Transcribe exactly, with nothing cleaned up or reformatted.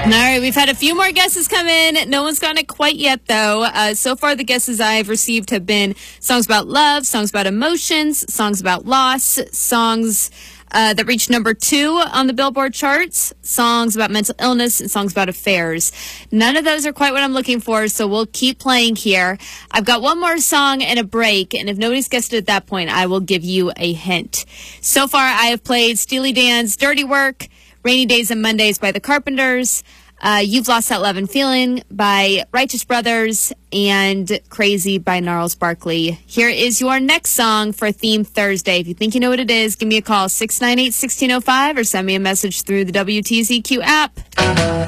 All right, we've had a few more guesses come in. No one's gotten it quite yet, though. Uh, so far, the guesses I've received have been songs about love, songs about emotions, songs about loss, songs uh, that reached number two on the Billboard charts, songs about mental illness, and songs about affairs. None of those are quite what I'm looking for, so we'll keep playing here. I've got one more song and a break, and if nobody's guessed it at that point, I will give you a hint. So far, I have played Steely Dan's Dirty Work, Rainy Days and Mondays by the Carpenters, uh, You've Lost That Love and Feeling by Righteous Brothers, and Crazy by Gnarls Barkley. Here is your next song for Theme Thursday. If you think you know what it is, give me a call, six nine eight, one six zero five, or send me a message through the W T Z Q app.